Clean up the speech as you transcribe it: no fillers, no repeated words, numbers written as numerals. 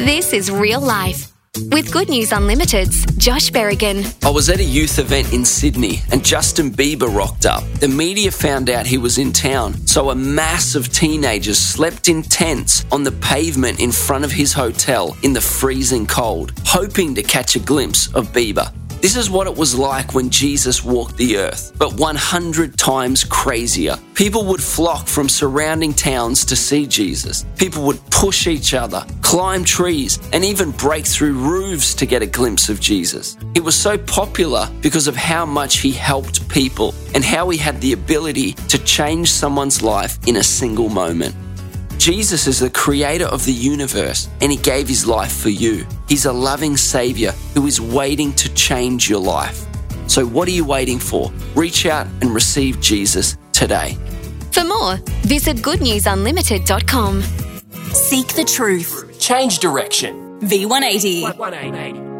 This is Real Life. With Good News Unlimited's Josh Berrigan. I was at a youth event in Sydney and Justin Bieber rocked up. The media found out he was in town, so a mass of teenagers slept in tents on the pavement in front of his hotel in the freezing cold, hoping to catch a glimpse of Bieber. This is what it was like when Jesus walked the earth, but 100 times crazier. People would flock from surrounding towns to see Jesus. People would push each other, climb trees, and even break through roofs to get a glimpse of Jesus. He was so popular because of how much he helped people and how he had the ability to change someone's life in a single moment. Jesus is the creator of the universe, and he gave his life for you. He's a loving Savior who is waiting to change your life. So what are you waiting for? Reach out and receive Jesus today. For more, visit goodnewsunlimited.com. Seek the truth. Change direction. V180. 180.